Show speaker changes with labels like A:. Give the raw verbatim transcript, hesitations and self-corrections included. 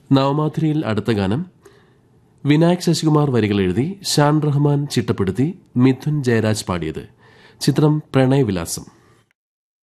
A: നവമാധുരിയിൽ അടുത്ത ഗാനം വിനായക് ശശികുമാർ വരികൾ എഴുതി ഷാൻ റഹ്മാൻ ചിട്ടപ്പെടുത്തി മിഥുൻ ജയരാജ് പാടിയത്. ചിത്രം പ്രണയവിലാസം.